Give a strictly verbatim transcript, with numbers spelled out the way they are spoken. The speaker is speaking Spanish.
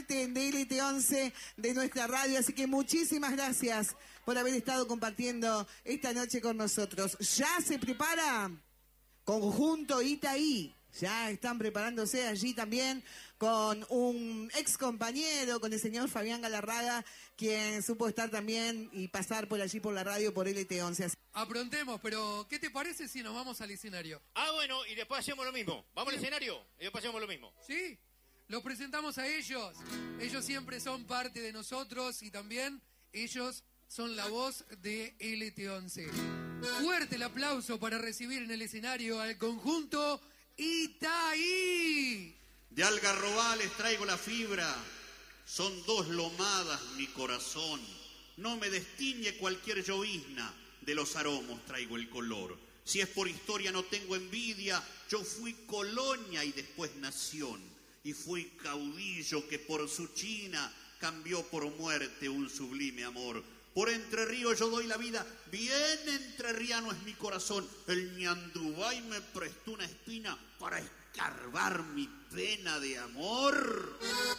parte de L T once de nuestra radio, así que muchísimas gracias por haber estado compartiendo esta noche con nosotros. Ya se prepara Conjunto Itaí. Ya están preparándose allí también con un ex compañero, con el señor Fabián Galarraga, quien supo estar también y pasar por allí por la radio por L T once. Aprontemos, pero ¿qué te parece si nos vamos al escenario? Ah, bueno, y después hacemos lo mismo. Vamos al escenario y después hacemos lo mismo. ¿Sí? Los presentamos a ellos. Ellos siempre son parte de nosotros y también ellos son la voz de L T once. Fuerte el aplauso para recibir en el escenario al conjunto Itaí. De Algarrobal les traigo la fibra, son dos lomadas mi corazón. No me destiñe cualquier llovizna, de los aromos traigo el color. Si es por historia no tengo envidia, yo fui colonia y después nación. Y fui caudillo que por su China cambió por muerte un sublime amor. Por Entre Ríos yo doy la vida, bien entrerriano es mi corazón. El Ñandubay me prestó una espina para escarbar mi pena de amor.